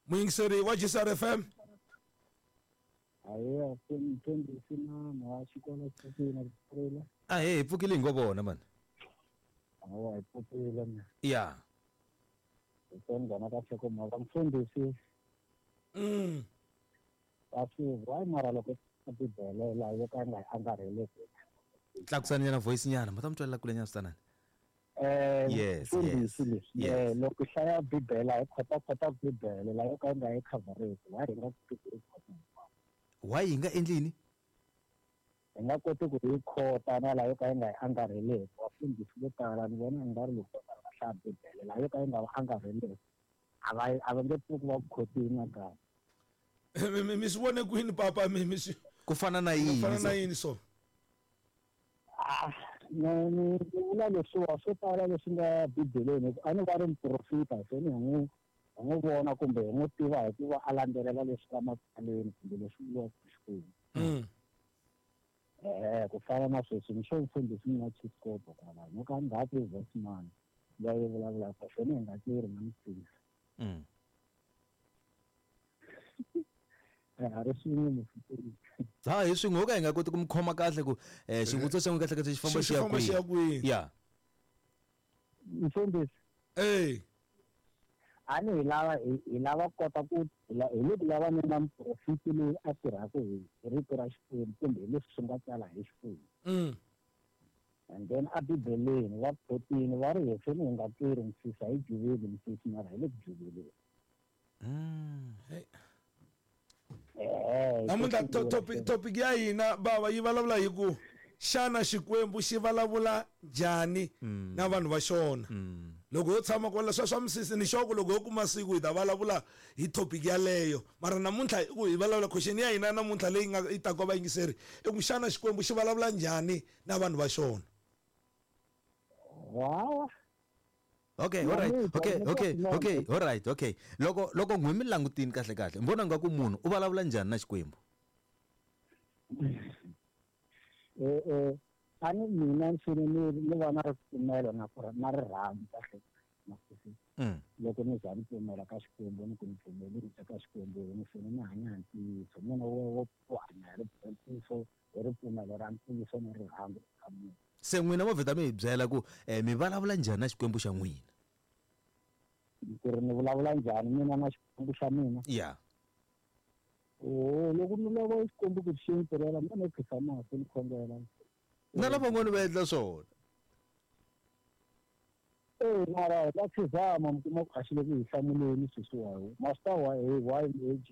Muyingiseri wa Jisar FM. Aye, mfundisi na xikolo xa Prela. Hi pfukile ngobona man. Awa, ipopile na. Yeah. Ngona ka hloko mara mfundisi. Kasi why mara loko Bibele la yo ka nga angarheleki. Tlakusani yana voice nyana, matamtwela kule nyana stanani. Yes. Loko hlaya Bibele ay khota Bibele la yo ka nga yi coverage. Why inga endlini? Nga koti ku yi khota na la yo ka nga angarheleki. Wafundisi vo tala ni vona ngari loko hlaya Bibele la yo ka nga angarheleki. Ava nge pfuki va khotini na ka. Mi swivone kwini papa mi kufana na yini? Kufana na yini so? Ni vula leswiwa swo tala leswi nga Bibeleni a ni va ri muprofita se ni n'wi vona kumbe n'wi tiva hikuva a landzelela leswi ka matsaleni kumbe leswi vuriwaka Xikwembu. Ku fana na sweswi ni xo mfundhisi ni na Chiscopo kwala ni ka ngati Vosman loyi vulavulaka se ni nga tirhi na mufundhisi. Hi swi ngoka hi nga koti ku mkhoma kahle ku xivutiso xa n'wi kahle kahle xi famba xi ya kwihi. Yeah. Mfundhisi. Ani hi lava kota ku hi leti lava ni na muprofiti loyi a tirhaka hi rito ra Xikwembu kumbe leswi swi nga tsala hi Xikwembu. And then a Bibeleni va photini va ri hefeni hi nga tirhi mfisa hi juveli mfisi mara hi le ku juveleni. Namuntlha topic ya hina bava yi vulavula hi ku xana Xikwembu xi vulavula njhani na vanhu va xona. Loko ho tshama kwala swa misisi ni xoko loko ho kuma siku hi ta vulavula hi topic yaleyo mara namuntlha hi vulavula question ya hina namuntlha leyi nga yi ta ko vayingiseri i ku xana Xikwembu xi vulavula njhani na vanhu va xona. Wow. Okay, all right. Loko n'wi mi langutini kahle mbona nga ku munhu u vulavula njhani na Xikwembu? Ani mina ni va na ripfumelo na rirhandzu kahle loko ni za ni pfumela ka Xikwembu ni ku ni pfumeleli ka Xikwembu ni fane ni hanya hi ntiyiso mina wo hanya hi ripfumelo ra ntiyiso na rirhandzu ka munhu. Se n'wina mo vheta mi hi byela ku mi vulavula njhani na Xikwembu xa n'wina? Ku ri ni vulavula njhani mina na Xikwembu xa mina? Yeah. Loko ni lava Xikwembu ku xi ntirhela mina ni khisa masi ni khongela. Na lava n'wana va endla swona. Mara la tshizama mukuma ku axile ku hi hlamuleni sweswiwa master why age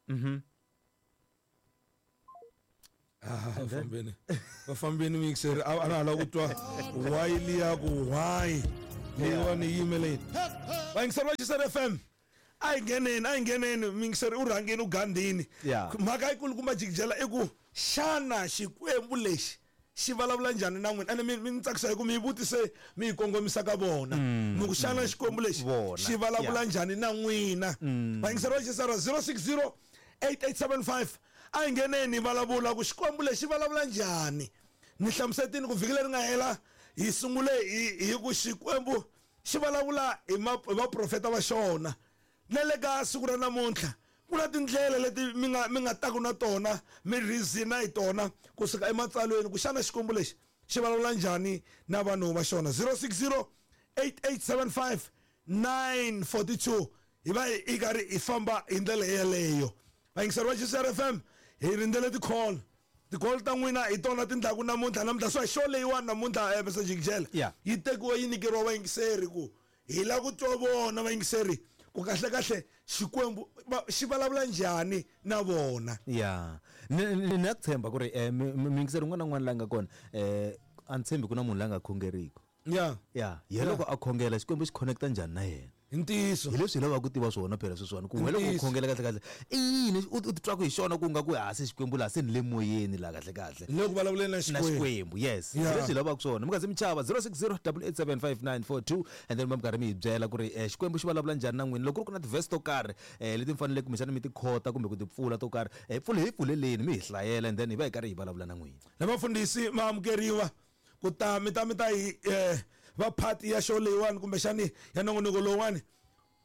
vafambeni mixer a na hala ku twa why liya ku why leyiwani yimeleni vayingiseri va Jisar FM a hi ngheneni mixer u rhangeni u gandini mhaka yikulukumba jikijela i ku xana Xikwembu lexi xi vulavula njhani na n'wina ene mi tsakisa hi ku mi vutise mi kongomisa ka vona mi ku xana Xikwembu lexi xi vulavula njhani na n'wina. Vayingiseri va Jisar 060 8875 a hi ngheneni vulavula ku Xikwembu lexi vulavula njhani. Ni hlamusetini ku vhiki leri nga hela hi sungule hi ku Xikwembu xi vulavula hi vaprofeta va xona na le ka siku ra namuntlha ku na tindlela leti mi nga taku na tona mi reason hi tona kusuka ematsalweni ku xana Xikwembu lexi xi vulavula njhani na vanhu va xona. 060 8875 942 hi va hi karhi hi famba hi ndlela yeleyo. Vayingiseri va Jisar FM hi rindzele ti-call ta n'wina hi tona tindlaku namuntlha so hi show leyiwani namuntlha Mr. Jikijela yi tekiwe yi nikeriwa vayingiseri ku hi la ku twa vona vayingiseri ku kahle Xikwembu xi vulavula njhani na vona. Ni na tshemba ku ri mingiseri un'wana na un'wana la nga kona a ni tshembi ku na munhu la nga khongeriki. Hi loko a khongela Xikwembu xi connecta njhani na yena hi ntiyiso hi leswi hi lavaka ku tiva swona phela sweswiwani ku loko u khongela kahle i yini u titwa ku hi xona ku nga ku hasi Xikwembu la se ni le moyeni la kahle loko vulavuleni na Xikwembu. Yes hi leswi hi lavaka swona mi nga se mi chava 060 8875 and then mi karhi mi hi byela ku ri Xikwembu xi vulavula njhani na n'wina loko ku ri ku na ti-verse to karhi leti mi fanele kumbexana mi ti khota kumbe ku ti pfula to karhi hi pfuleleni mi hi hlayela and then hi va hi karhi hi vulavula na n'wina. Na vafundhisi ma amukeriwa ku mi ta hi va party ya show leyiwani kumbe xani ya nongonoko lowani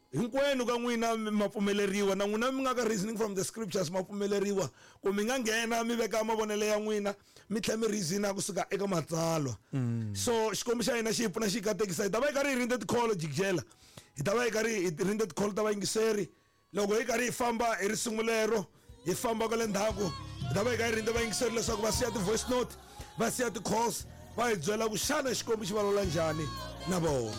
hinkwenu ka n'wina ma pfumeleriwa na n'wina mi nga ka reasoning from the scriptures ma pfumeleriwa ku mi nga nghena mi veka mavonelo ya n'wina mi tlhela mi reasona kusuka eka matsalwa so xikombo xa hina xi hi pfuna xi katekisa hi ta va hi karhi hi rinde tikholo jikjela hi ta va hi karhi hi rinde tikholo ta vayingiseri loko hi karhi hi famba hi ri sungulero hi famba ka le ndzhaku hi ta va hi karhi hi rinde vayingiseri leswaku va siya ti-voice note va siya ti-calls va hi byela ku xana xikombo xi vulavula njhani na vona.